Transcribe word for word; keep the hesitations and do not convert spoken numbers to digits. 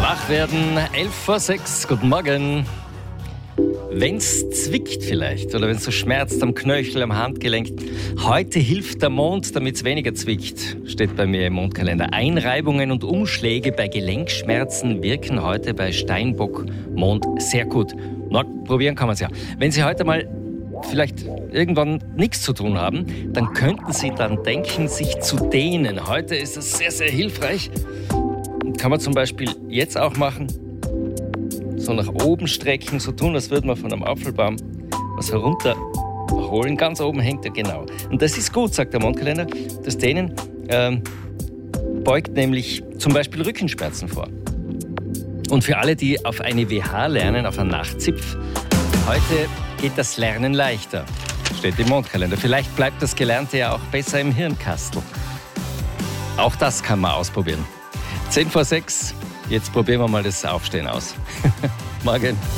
Wach werden, elf vor sechs, guten Morgen. Wenn's zwickt vielleicht oder wenn es so schmerzt am Knöchel, am Handgelenk, heute hilft der Mond, damit es weniger zwickt, steht bei mir im Mondkalender. Einreibungen und Umschläge bei Gelenkschmerzen wirken heute bei Steinbock Mond sehr gut. Na, probieren kann man es ja. Wenn Sie heute mal vielleicht irgendwann nichts zu tun haben, dann könnten Sie dann denken, sich zu dehnen. Heute ist es sehr, sehr hilfreich. Und kann man zum Beispiel jetzt auch machen. So nach oben strecken, so tun, als würde man von einem Apfelbaum was herunterholen. Ganz oben hängt er, genau. Und das ist gut, sagt der Mondkalender. Das Dehnen ähm, beugt nämlich zum Beispiel Rückenschmerzen vor. Und für alle, die auf eine W H lernen, auf einen Nachtzipf, heute geht das Lernen leichter, steht im Mondkalender. Vielleicht bleibt das Gelernte ja auch besser im Hirnkastel. Auch das kann man ausprobieren. zehn vor sechs, jetzt probieren wir mal das Aufstehen aus. Morgen.